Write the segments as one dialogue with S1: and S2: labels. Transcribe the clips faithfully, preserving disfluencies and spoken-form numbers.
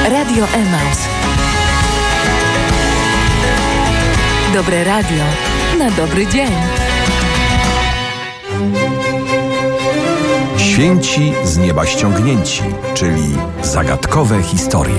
S1: Radio Emaus. Dobre radio na dobry dzień.
S2: Święci z nieba ściągnięci, czyli zagadkowe historie.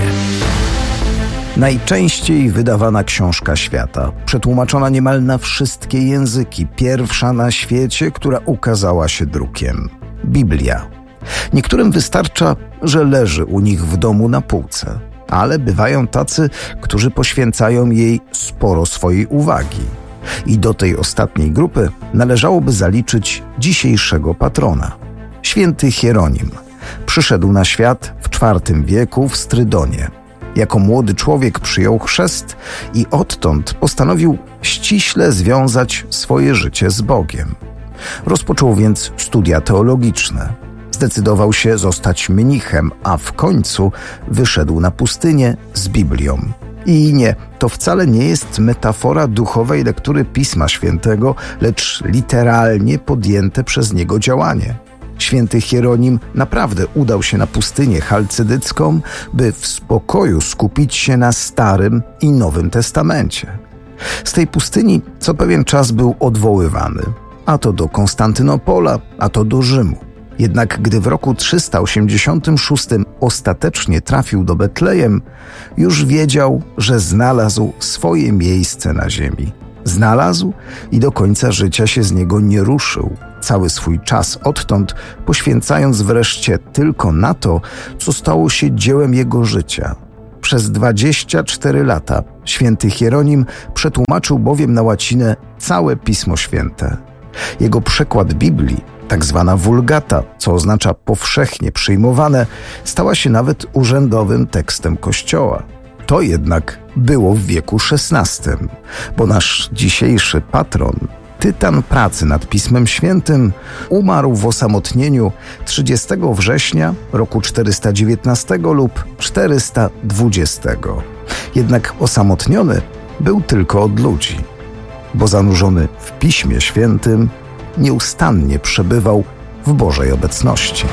S3: Najczęściej wydawana książka świata, przetłumaczona niemal na wszystkie języki, pierwsza na świecie, która ukazała się drukiem. Biblia. Niektórym wystarcza, że leży u nich w domu na półce, ale bywają tacy, którzy poświęcają jej sporo swojej uwagi. I do tej ostatniej grupy należałoby zaliczyć dzisiejszego patrona. Święty Hieronim. Przyszedł na świat w czwartym wieku w Strydonie. Jako młody człowiek przyjął chrzest i odtąd postanowił ściśle związać swoje życie z Bogiem. Rozpoczął więc studia teologiczne. Zdecydował się zostać mnichem, a w końcu wyszedł na pustynię z Biblią. I nie, to wcale nie jest metafora duchowej lektury Pisma Świętego, lecz literalnie podjęte przez niego działanie. Święty Hieronim naprawdę udał się na pustynię chalcydycką, by w spokoju skupić się na Starym i Nowym Testamencie. Z tej pustyni co pewien czas był odwoływany, a to do Konstantynopola, a to do Rzymu. Jednak gdy w roku trzysta osiemdziesiątym szóstym ostatecznie trafił do Betlejem, już wiedział, że znalazł swoje miejsce na ziemi. Znalazł i do końca życia się z niego nie ruszył, cały swój czas odtąd poświęcając wreszcie tylko na to, co stało się dziełem jego życia. Przez dwadzieścia cztery lata święty Hieronim przetłumaczył bowiem na łacinę całe Pismo Święte. Jego przekład Biblii, tak zwana Vulgata, co oznacza powszechnie przyjmowane, stała się nawet urzędowym tekstem Kościoła. To jednak było w wieku szesnastym, bo nasz dzisiejszy patron, tytan pracy nad Pismem Świętym, umarł w osamotnieniu trzydziestego września roku czterysta dziewiętnastego lub czterysta dwudziestego. Jednak osamotniony był tylko od ludzi, bo zanurzony w Piśmie Świętym nieustannie przebywał w Bożej obecności.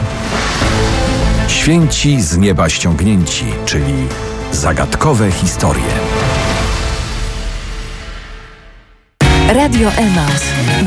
S2: Święci z nieba ściągnięci, czyli zagadkowe historie.
S1: Radio Emaus.